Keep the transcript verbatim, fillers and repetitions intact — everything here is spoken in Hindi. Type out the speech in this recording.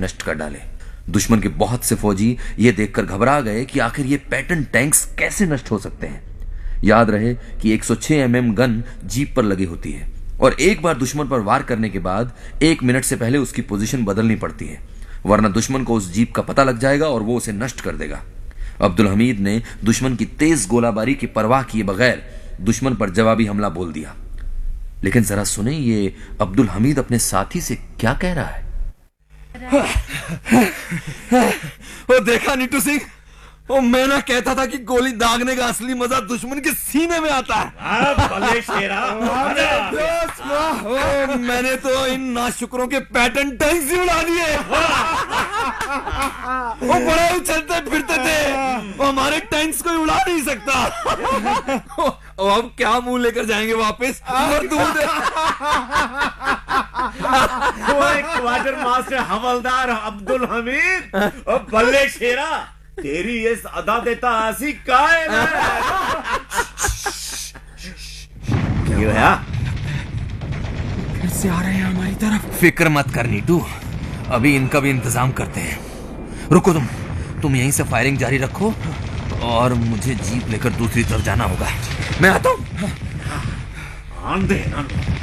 नष्ट कर डाले। दुश्मन के बहुत से फौजी ये देखकर घबरा गए कि आखिर ये पैटर्न टैंक्स कैसे नष्ट हो सकते हैं। याद रहे कि एक सौ छह एम एम गन जीप पर लगी होती है और एक बार दुश्मन पर वार करने के बाद एक मिनट से पहले उसकी पोजीशन बदलनी पड़ती है, वरना दुश्मन को उस जीप का पता लग जाएगा और वो उसे नष्ट कर देगा। अब्दुल हमीद ने दुश्मन की तेज गोलाबारी की परवाह किए बगैर दुश्मन पर जवाबी हमला बोल दिया। लेकिन जरा सुने ये अब्दुल हमीद अपने साथी से क्या कह रहा है। वो देखा नीटू सिंह, वो मैं ना कहता था कि गोली दागने का असली मजा दुश्मन के सीने में आता है। भले शेरा, ओ, मैंने तो इन नाशुक्रों के पैटर्न टैंक्स ही उड़ा दिए। वो बड़े उछलते फिरते थे, वो हमारे टैंक्स को उड़ा नहीं सकता। ओ, अब क्या मुंह लेकर जाएंगे वापस? वो एक क्वार्टर मास्टर हवलदार अब्दुल हमीद, और भले शेरा तेरी ये अदा देता हंसी का है ना? क्यों है? फिर से आ रहे हैं हमारी तरफ। फिक्र मत कर नीटू, अभी इनका भी इंतजाम करते हैं। रुको तुम तुम यहीं से फायरिंग जारी रखो और मुझे जीप लेकर दूसरी तरफ जाना होगा। मैं आता हूं। आंधे ना